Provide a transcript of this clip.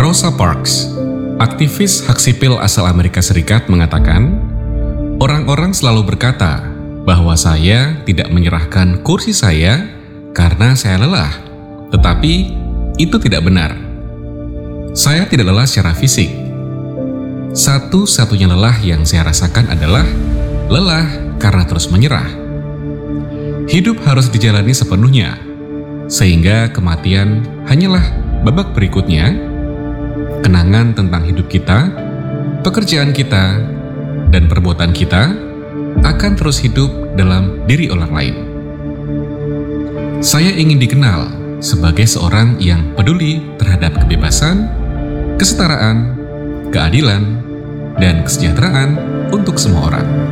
Rosa Parks, aktivis hak sipil asal Amerika Serikat mengatakan, orang-orang selalu berkata bahwa saya tidak menyerahkan kursi saya karena saya lelah, tetapi itu tidak benar. Saya tidak lelah secara fisik. Satu-satunya lelah yang saya rasakan adalah lelah karena terus menyerah. Hidup harus dijalani sepenuhnya, sehingga kematian hanyalah babak berikutnya. Kenangan tentang hidup kita, pekerjaan kita, dan perbuatan kita akan terus hidup dalam diri orang lain. Saya ingin dikenal sebagai seorang yang peduli terhadap kebebasan, kesetaraan, keadilan, dan kesejahteraan untuk semua orang.